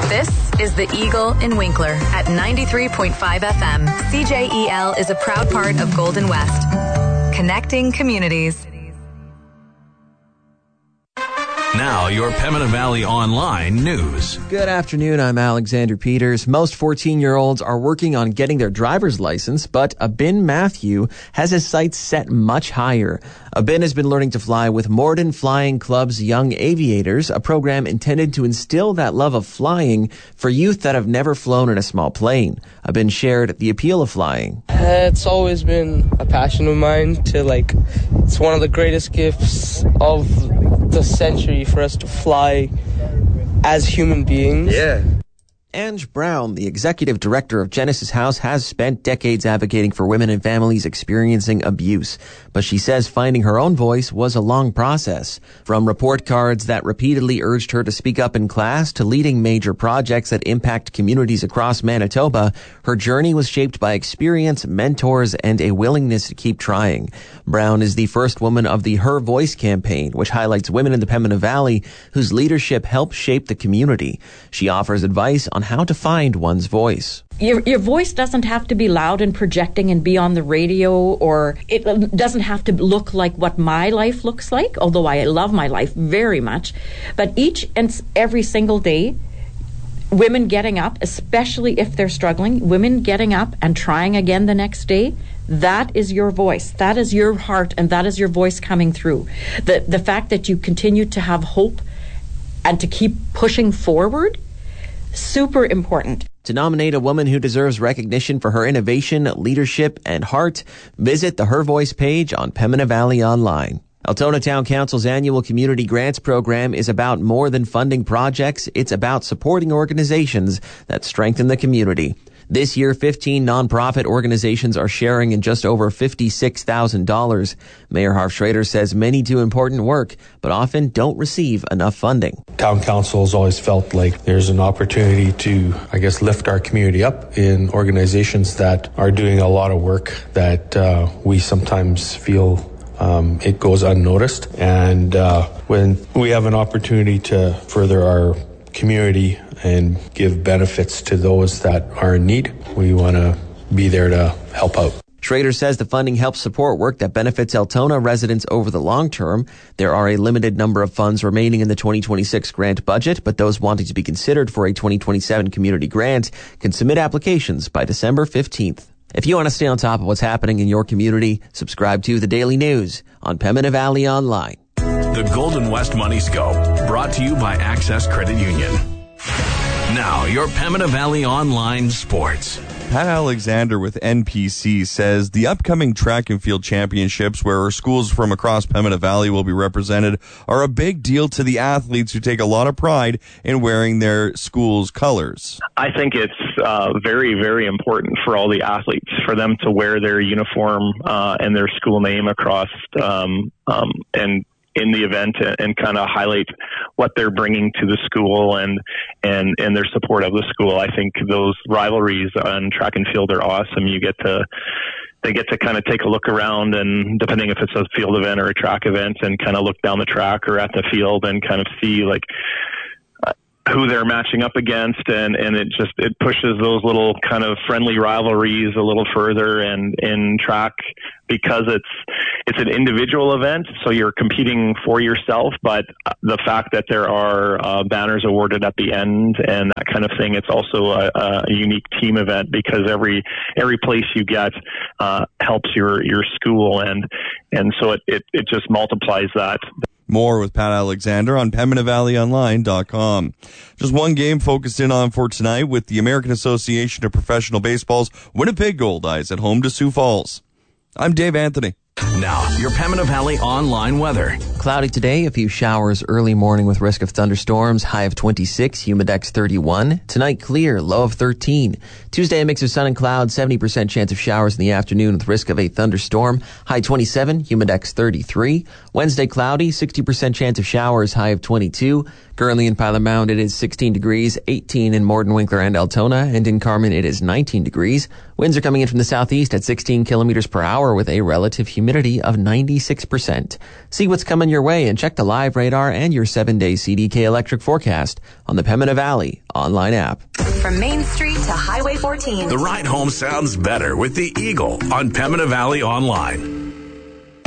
This is the Eagle in Winkler at 93.5 FM. CJEL is a proud part of Golden West. Connecting communities. Now, your Pembina Valley Online news. Good afternoon, I'm Alexander Peters. Most 14-year-olds are working on getting their driver's license, but Abin Matthew has his sights set much higher. Abin has been learning to fly with Morden Flying Club's Young Aviators, a program intended to instill that love of flying for youth that have never flown in a small plane. Abin shared the appeal of flying. It's always been a passion of mine it's one of the greatest gifts of the century for us to fly as human beings. Yeah. Ange Brown, the executive director of Genesis House, has spent decades advocating for women and families experiencing abuse. But she says finding her own voice was a long process. From report cards that repeatedly urged her to speak up in class to leading major projects that impact communities across Manitoba, her journey was shaped by experience, mentors, and a willingness to keep trying. Brown is the first woman of the Her Voice campaign, which highlights women in the Pembina Valley whose leadership helped shape the community. She offers advice on how to find one's voice. Your voice doesn't have to be loud and projecting and be on the radio, or it doesn't have to look like what my life looks like, although I love my life very much. But each and every single day, women getting up, especially if they're struggling, women getting up and trying again the next day, that is your voice. That is your heart, and that is your voice coming through. The fact that you continue to have hope and to keep pushing forward, super important. To nominate a woman who deserves recognition for her innovation, leadership, and heart, visit the Her Voice page on Pembina Valley Online. Altona Town Council's annual community grants program is about more than funding projects. It's about supporting organizations that strengthen the community. This year, 15 nonprofit organizations are sharing in just over $56,000. Mayor Harv Schrader says many do important work, but often don't receive enough funding. Town Council has always felt like there's an opportunity to, lift our community up in organizations that are doing a lot of work that we sometimes feel it goes unnoticed. And when we have an opportunity to further our community and give benefits to those that are in need, we want to be there to help out. Schrader says the funding helps support work that benefits Altona residents over the long term. There are a limited number of funds remaining in the 2026 grant budget, but those wanting to be considered for a 2027 community grant can submit applications by December 15th. If you want to stay on top of what's happening in your community, subscribe to The Daily News on Pembina Valley Online. The Golden West Money Scope, brought to you by Access Credit Union. Now, your Pembina Valley Online Sports. Pat Alexander with NPC says the upcoming track and field championships, where schools from across Pembina Valley will be represented, are a big deal to the athletes who take a lot of pride in wearing their school's colors. I think it's very, very important for all the athletes, for them to wear their uniform and their school name across and in the event and kind of highlight what they're bringing to the school and their support of the school. I think those rivalries on track and field are awesome. They get to kind of take a look around, and depending if it's a field event or a track event, and kind of look down the track or at the field and kind of see who they're matching up against, and it pushes those little kind of friendly rivalries a little further. And in track, because it's an individual event, so you're competing for yourself, but the fact that there are banners awarded at the end and that kind of thing, it's also a unique team event, because every place you get helps your school, and so it just multiplies that. More with Pat Alexander on PembinaValleyOnline.com. Just one game focused in on for tonight, with the American Association of Professional Baseball's Winnipeg Goldeyes at home to Sioux Falls. I'm Dave Anthony. Now, your Pembina Valley Online weather. Cloudy today, a few showers early morning with risk of thunderstorms, high of 26, humidex 31. Tonight, clear, low of 13. Tuesday, a mix of sun and clouds, 70% chance of showers in the afternoon with risk of a thunderstorm, high 27, humidex 33. Wednesday, cloudy, 60% chance of showers, high of 22. Currently in Pilot Mound, it is 16 degrees, 18 in Morden, Winkler, and Altona, and in Carman, it is 19 degrees. Winds are coming in from the southeast at 16 kilometers per hour with a relative humidity humidity of 96%. See what's coming your way and check the live radar and your 7-day CDK electric forecast on the Pembina Valley online app. From Main Street to Highway 14. The ride home sounds better with the Eagle on Pembina Valley Online.